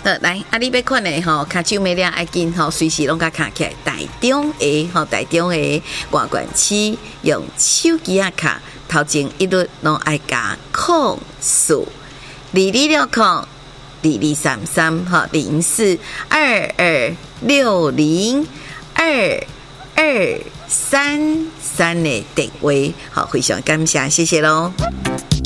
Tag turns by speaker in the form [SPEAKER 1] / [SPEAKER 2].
[SPEAKER 1] 来，你要看的吼，卡手没亮爱紧吼，随时拢甲卡起来。台中的外管区用手机啊卡，头前一律拢爱加04 2260 2233哈04 2260 2233的电话，好，非常感谢，谢谢喽。